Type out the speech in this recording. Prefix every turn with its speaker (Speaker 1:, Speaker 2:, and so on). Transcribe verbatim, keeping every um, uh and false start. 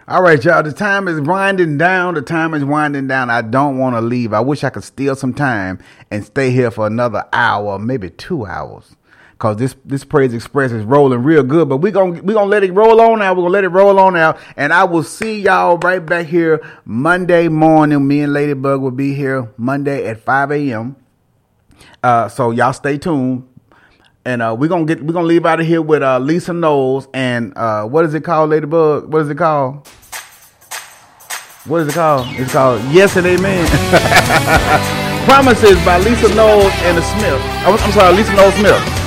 Speaker 1: All right, y'all. The time is winding down. The time is winding down. I don't want to leave. I wish I could steal some time and stay here for another hour, maybe two hours. Cause this this Praise Express is rolling real good, but we gonna we gonna let it roll on out. We're gonna let it roll on out, and I will see y'all right back here Monday morning. Me and Ladybug will be here Monday at five a.m. Uh, so y'all stay tuned, and uh, we're gonna get we're gonna leave out of here with uh, Lisa Knowles and uh, what is it called, Ladybug? What is it called? What is it called? It's called Yes and Amen. Promises by Lisa Knowles and the Smith. I'm sorry, Lisa Knowles Smith.